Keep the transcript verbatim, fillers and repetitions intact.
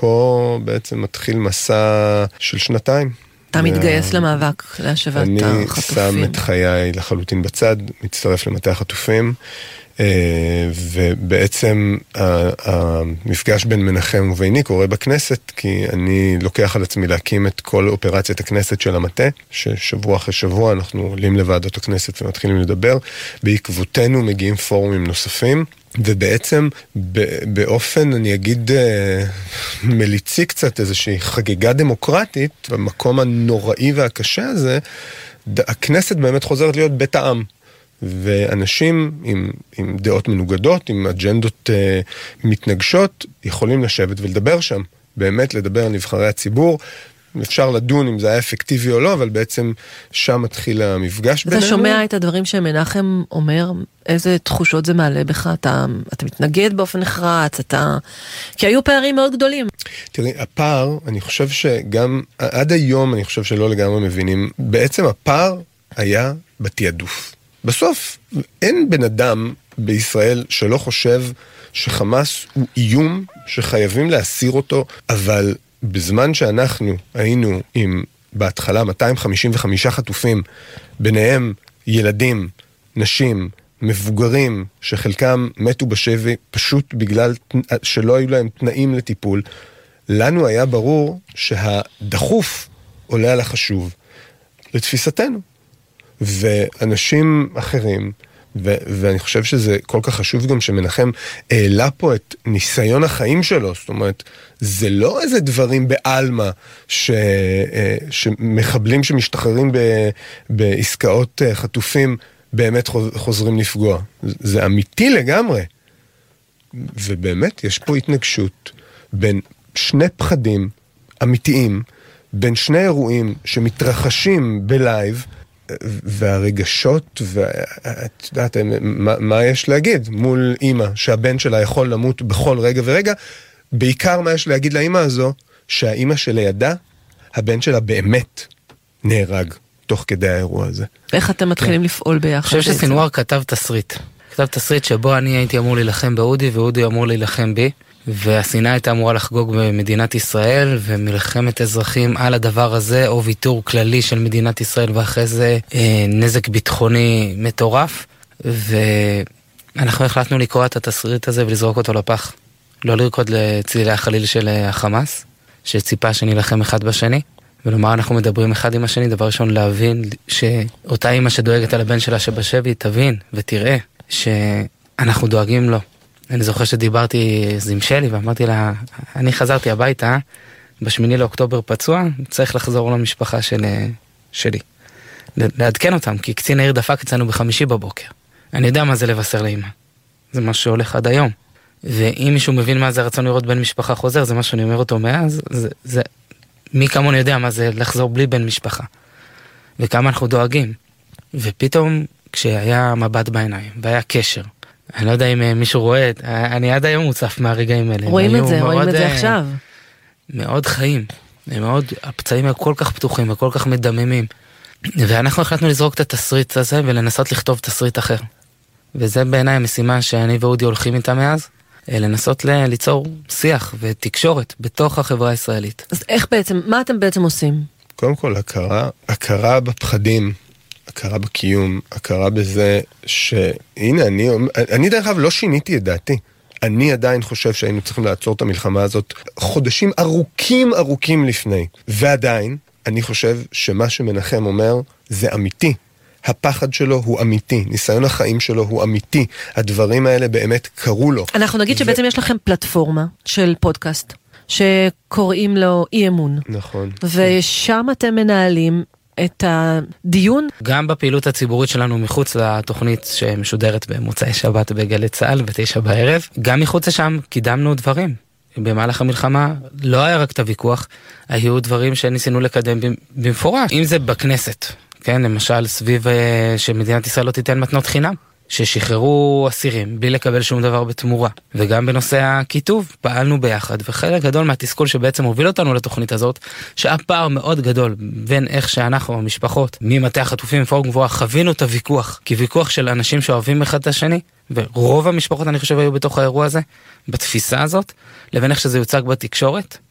ופה בעצם מתחיל מסע של שנתיים. אתה מתגייס למאבק להשבת החטופים. אני שם את חיי לחלוטין בצד, מצטרף למטה החטופים, ובעצם המפגש בין מנחם וביני קורה בכנסת, כי אני לוקח על עצמי להקים את כל אופרציית הכנסת של המטה, ששבוע אחרי שבוע אנחנו עולים לוועדות הכנסת ומתחילים לדבר, בעקבותינו מגיעים פורומים נוספים, ובעצם באופן, אני אגיד, מליצי קצת איזושהי חגיגה דמוקרטית, במקום הנוראי והקשה הזה, הכנסת באמת חוזרת להיות בית העם. ואנשים עם, עם דעות מנוגדות, עם אג'נדות אה, מתנגשות, יכולים לשבת ולדבר שם. באמת לדבר על נבחרי הציבור. אפשר לדון אם זה היה אפקטיבי או לא, אבל בעצם שם מתחיל המפגש בינינו. אתה שומע את הדברים שמנחם אומר, איזה תחושות זה מעלה בך? אתה, אתה מתנגד באופן נחרץ, אתה... כי היו פערים מאוד גדולים. תראי, הפער, אני חושב שגם, עד היום אני חושב שלא לגמרי מבינים, בעצם הפער היה בתיעדוף. בסוף, אין בן אדם בישראל שלא חושב שחמאס הוא איום שחייבים להסיר אותו, אבל בזמן שאנחנו היינו עם בהתחלה מאתיים חמישים וחמישה חטופים, ביניהם ילדים, נשים, מבוגרים, שחלקם מתו בשבי פשוט בגלל שלא היו להם תנאים לטיפול, לנו היה ברור שהדחוף עולה על החשוב, לתפיסתנו. ואנשים אחרים, ו- ואני חושב שזה כל כך חשוב גם שמנחם העלה פה את ניסיון החיים שלו, זאת אומרת, זה לא איזה דברים בעלמה ש- שמחבלים שמשתחררים ב- בעסקאות חטופים באמת חוזרים לפגוע. זה אמיתי לגמרי. ובאמת יש פה התנגשות בין שני פחדים אמיתיים, בין שני אירועים שמתרחשים בלייב, והרגשות, ואת יודעת, מה, מה יש להגיד מול אמא, שהבן שלה יכול למות בכל רגע ורגע, בעיקר מה יש להגיד לאמא הזו, שהאמא שלידה, הבן שלה באמת נהרג תוך כדי האירוע הזה. איך אתם מתחילים לפעול ביחד? אני חושב שסינואר כתב תסריט. כתב תסריט שבו אני הייתי אמור להילחם באודי, ואודי אמור להילחם בי, והסינה הייתה אמורה לחגוג במדינת ישראל, ומלחמת אזרחים על הדבר הזה, או ויתור כללי של מדינת ישראל, ואחרי זה אה, נזק ביטחוני מטורף, ואנחנו החלטנו לקרוא את התסריט הזה ולזרוק אותו לפח. לא לרקוד לצלילי החליל של החמאס, שציפה שנילחם אחד בשני, ולומר אנחנו מדברים אחד עם השני, דבר ראשון להבין שאותה אמא שדואגת על הבן שלה שבשבי, תבין ותראה שאנחנו דואגים לו. אני זוכר שדיברתי עם שלי ואמרתי לה, אני חזרתי הביתה בשמיני לאוקטובר פצוע, צריך לחזור למשפחה של, שלי. לעדכן אותם, כי קצין העיר דפק אצלנו בחמישי בבוקר. אני יודע מה זה לבשר לאמא. זה מה שהולך עד היום. ואם מישהו מבין מה זה רצון לראות בן משפחה חוזר, זה מה שאני אומר אותו מאז, זה, זה, מי כמון יודע מה זה לחזור בלי בן משפחה. וכמה אנחנו דואגים. ופתאום כשהיה מבט בעיניים, והיה קשר, אני לא יודע אם מישהו רואה, אני עד היום מוצף מהרגעים האלה. רואים את זה, רואים את זה עכשיו. מאוד חיים, מאוד, הפצעים היו כל כך פתוחים וכל כך מדממים. ואנחנו החלטנו לזרוק את התסריט הזה ולנסות לכתוב תסריט אחר. וזה בעיניי המשימה שאני ואודי הולכים איתה מאז, לנסות ליצור שיח ותקשורת בתוך החברה הישראלית. אז איך בעצם, מה אתם בעצם עושים? קודם כל, הכרה, הכרה בפחדים, הכרה בקיום, הכרה בזה שהנה, אני, אני דרך אגב לא שיניתי את דעתי. אני עדיין חושב שהיינו צריכים לעצור את המלחמה הזאת חודשים ארוכים ארוכים לפני. ועדיין, אני חושב שמה שמנחם אומר זה אמיתי. הפחד שלו הוא אמיתי, ניסיון החיים שלו הוא אמיתי. הדברים האלה באמת קרו לו. אנחנו נגיד שבעצם ו... יש לכם פלטפורמה של פודקאסט, שקוראים לו אי אמון. נכון. ושם אתם מנהלים את הדיון. גם בפעילות הציבורית שלנו מחוץ לתוכנית שמשודרת במוצאי שבת בגלי צהל בתשע בערב, גם מחוץ לשם קידמנו דברים. במהלך המלחמה לא היה רק את הוויכוח, היו דברים שניסינו לקדם במפורש. אם זה בכנסת, כן, למשל סביב שמדינת ישראל לא תיתן מתנות חינם, ששחררו אסירים בלי לקבל שום דבר בתמורה. וגם בנושא הכיתוב פעלנו ביחד, וחלק גדול מהתסכול שבעצם הוביל אותנו לתוכנית הזאת, שהפער מאוד גדול בין איך שאנחנו, המשפחות, ממטה החטופים מפורום גבוה, חווינו את הוויכוח, כי ויכוח של אנשים שאוהבים אחד את השני, ורוב המשפחות אני חושב היו בתוך האירוע הזה, בתפיסה הזאת, לבין איך שזה יוצג בתקשורת,